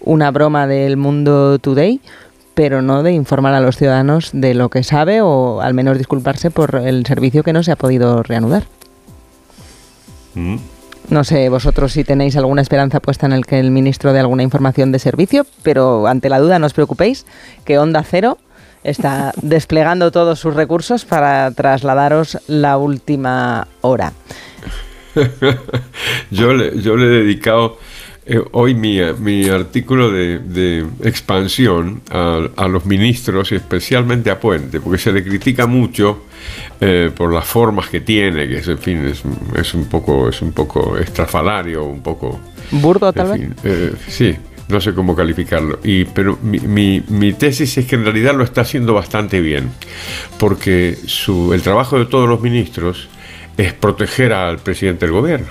una broma del Mundo Today, pero no de informar a los ciudadanos de lo que sabe o al menos disculparse por el servicio que no se ha podido reanudar. No sé vosotros si tenéis alguna esperanza puesta en el que el ministro dé alguna información de servicio, pero ante la duda no os preocupéis, que Onda Cero está desplegando todos sus recursos para trasladaros la última hora. Yo le he dedicado hoy mi artículo de expansión a los ministros y especialmente a Puente, porque se le critica mucho por las formas que tiene, que es, en fin, es un poco estrafalario, un poco burdo, tal vez. Sí, no sé cómo calificarlo. Pero mi tesis es que en realidad lo está haciendo bastante bien, porque el trabajo de todos los ministros es proteger al presidente del gobierno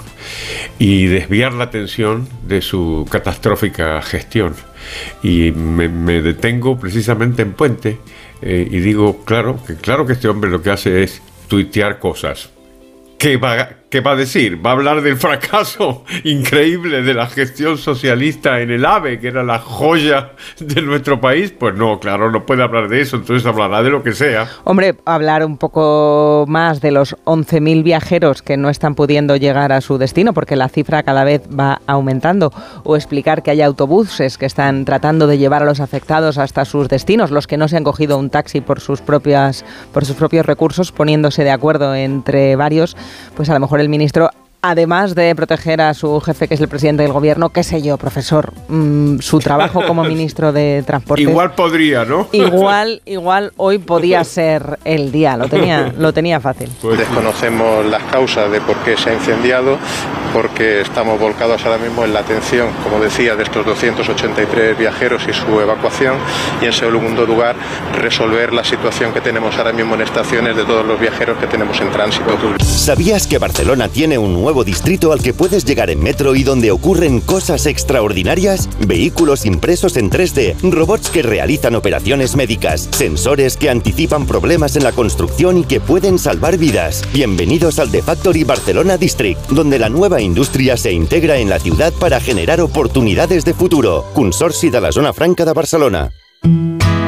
y desviar la atención de su catastrófica gestión. Y me detengo precisamente en Puente y digo, claro que este hombre lo que hace es tuitear cosas. ¿Qué va a decir? ¿Va a hablar del fracaso increíble de la gestión socialista en el AVE, que era la joya de nuestro país? Pues no, claro, no puede hablar de eso, entonces hablará de lo que sea. Hombre, hablar un poco más de los 11.000 viajeros que no están pudiendo llegar a su destino, porque la cifra cada vez va aumentando, o explicar que hay autobuses que están tratando de llevar a los afectados hasta sus destinos, los que no se han cogido un taxi por sus propios recursos, poniéndose de acuerdo entre varios. Pues a lo mejor el ministro, además de proteger a su jefe, que es el presidente del gobierno, qué sé yo, profesor, su trabajo como ministro de Transportes... Igual podría, ¿no? Igual hoy podía ser el día, lo tenía fácil. Desconocemos las causas de por qué se ha incendiado, porque estamos volcados ahora mismo en la atención, como decía, de estos 283 viajeros y su evacuación, y en segundo lugar, resolver la situación que tenemos ahora mismo en estaciones de todos los viajeros que tenemos en tránsito. ¿Sabías que Barcelona tiene un nuevo distrito al que puedes llegar en metro y donde ocurren cosas extraordinarias? Vehículos impresos en 3D, robots que realizan operaciones médicas, sensores que anticipan problemas en la construcción y que pueden salvar vidas. Bienvenidos al The Factory Barcelona District, donde la nueva indústria se integra en la ciudad para generar oportunidades de futuro. Consorci de la Zona Franca de Barcelona.